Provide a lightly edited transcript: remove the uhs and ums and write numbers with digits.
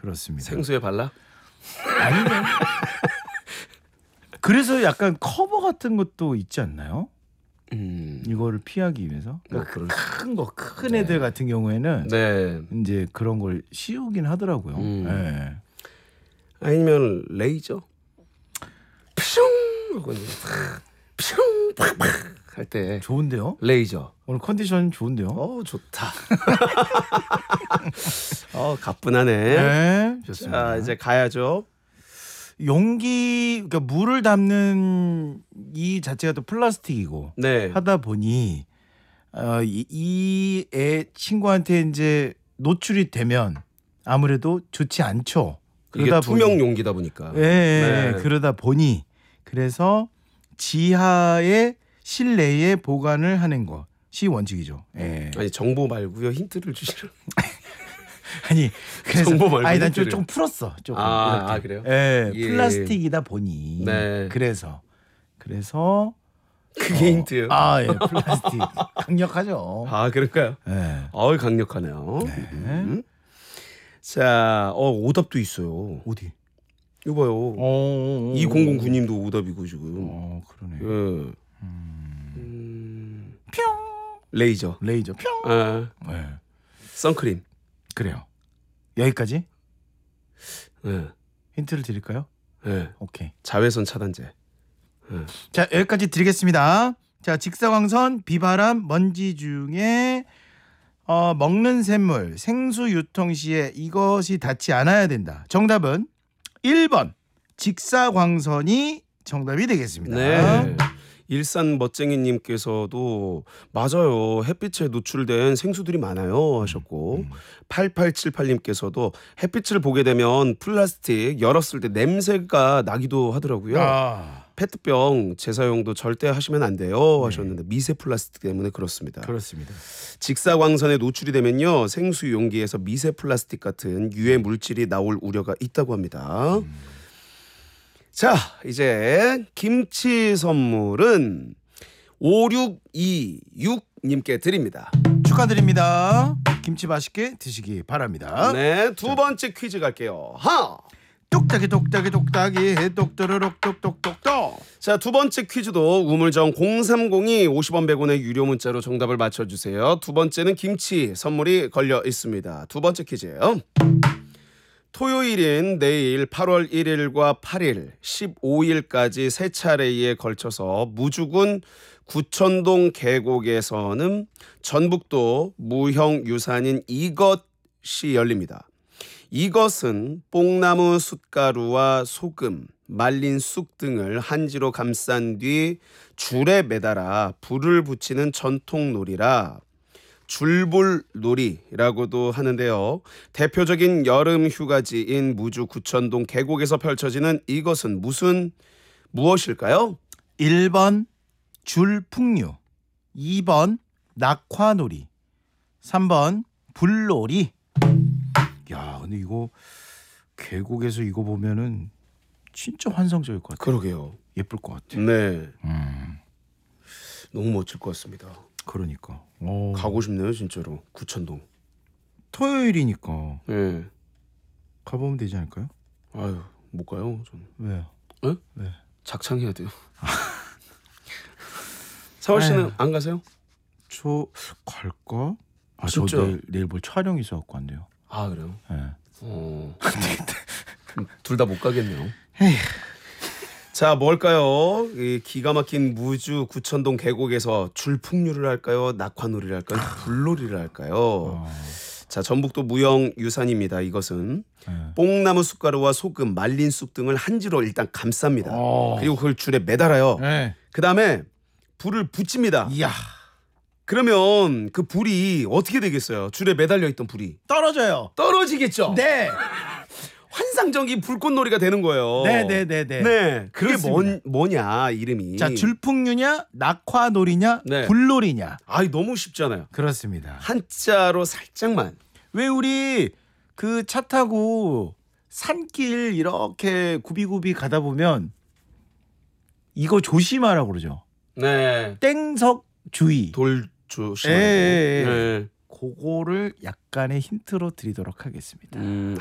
그렇습니다. 생수에 발라? 아니요. 그래서 약간 커버 같은 것도 있지 않나요? 이거를 피하기 위해서. 그러니까 뭐 큰 애들 같은 경우에는 네. 이제 그런 걸 씌우긴 하더라고요. 네. 아니면 레이저? 퓨숑 하고 이제 퓨숑 팍팍 할 때 좋은데요? 레이저. 오늘 컨디션 좋은데요? 좋다. 가뿐하네. 네, 좋습니다. 자, 이제 가야죠. 용기, 그러니까 물을 담는 이 자체가 또 플라스틱이고 네. 하다 보니 이 애 친구한테 이제 노출이 되면 아무래도 좋지 않죠. 이게 그러다 투명 보니, 용기다 보니까. 네. 그러다 보니 그래서 지하에 실내에 보관을 하는 것이 원칙이죠. 예. 아니 정보 말고요. 힌트를 주시라. 아니 그래서 정보 말고 난 힌트를. 좀 풀었어. 조금 아, 이렇게. 그래요? 예, 예. 플라스틱이다 보니 네. 그래서 그게 힌트예요. 예, 플라스틱 강력하죠. 그럴까요? 예. 강력하네요. 네. 자, 오답도 있어요. 어디? 이거 봐요. 2009님도 오답이고 지금. 그러네. 예. 뿅. 레이저. 레이저 뿅. 네. 선크림. 그래요. 여기까지 예. 힌트를 드릴까요? 예. 오케이. 자외선 차단제. 자, 여기까지 드리겠습니다. 자, 직사광선, 비바람, 먼지 중에 먹는 샘물, 생수 유통 시에 이것이 닿지 않아야 된다. 정답은 1번 직사광선이 정답이 되겠습니다. 네. 일산 멋쟁이님께서도 맞아요. 햇빛에 노출된 생수들이 많아요 하셨고 8878님께서도 햇빛을 보게 되면 플라스틱 열었을 때 냄새가 나기도 하더라고요. 페트병 재사용도 절대 하시면 안 돼요 하셨는데 미세 플라스틱 때문에 그렇습니다. 그렇습니다. 직사광선에 노출이 되면요 생수 용기에서 미세 플라스틱 같은 유해 물질이 나올 우려가 있다고 합니다. 자, 이제 김치 선물은 5626님께 드립니다. 축하드립니다. 김치 맛있게 드시기 바랍니다. 네, 두 번째 퀴즈 갈게요. 똑딱이 똑딱이 똑딱이 똑또르륵 똑똑똑똑. 자, 두 번째 퀴즈도 우물정 0302 50원 100원의 유료 문자로 정답을 맞춰주세요. 두 번째는 김치 선물이 걸려 있습니다. 두 번째 퀴즈예요. 토요일인 내일 8월 1일과 8일, 15일까지 세 차례에 걸쳐서 무주군 구천동 계곡에서는 전북도 무형유산인 이것이 열립니다. 이것은 뽕나무 숯가루와 소금, 말린 쑥 등을 한지로 감싼 뒤 줄에 매달아 불을 붙이는 전통놀이라 줄불놀이라고도 하는데요. 대표적인 여름 휴가지인 무주 구천동 계곡에서 펼쳐지는 이것은 무엇일까요? 1번 줄풍류, 2번 낙화놀이, 3번 불놀이. 야, 근데 이거 계곡에서 이거 보면은 진짜 환상적일 것 같아요. 그러게요. 예쁠 것 같아. 네. 너무 멋질 것 같습니다. 그러니까. 가고 싶네요, 진짜로. 구천동. 토요일이니까 네. 가보면 되지 않을까요? 아유, 못 가요, 저는. 왜요? 네? 왜? 작창해야 돼요. 사월 씨는 아유. 안 가세요? 저 갈까? 저 진짜? 내일 뭘 촬영 있어갖고 안 돼요. 그래요? 네. 둘 다 못 가겠네요. 에휴. 자, 뭘까요? 이 기가 막힌 무주 구천동 계곡에서 줄풍류를 할까요? 낙화놀이를 할까요? 불놀이를 할까요? 자, 전북도 무형유산입니다. 이것은 뽕나무 숯가루와 소금, 말린 쑥 등을 한지로 일단 감쌉니다. 그리고 그걸 줄에 매달아요. 네. 그 다음에 불을 붙입니다. 이야. 그러면 그 불이 어떻게 되겠어요? 줄에 매달려 있던 불이 떨어져요. 떨어지겠죠. 네. 환상적인 불꽃놀이가 되는 거예요. 네네네네. 네, 그게 그렇습니다. 뭐냐 이름이. 자, 줄풍류냐, 낙화놀이냐, 네. 불놀이냐. 너무 쉽잖아요. 그렇습니다. 한자로 살짝만. 왜 우리 그 차 타고 산길 이렇게 굽이굽이 가다 보면 이거 조심하라고 그러죠. 네. 땡석 주의. 돌 조심. 예. 네. 그거를 약간의 힌트로 드리도록 하겠습니다.